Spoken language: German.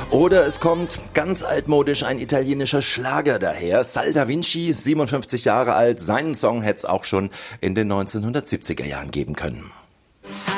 Oder es kommt ganz altmodisch ein italienischer Schlager daher. Sal Da Vinci, 57 Jahre alt, seinen Song hätte es auch schon in den 1970er Jahren geben können.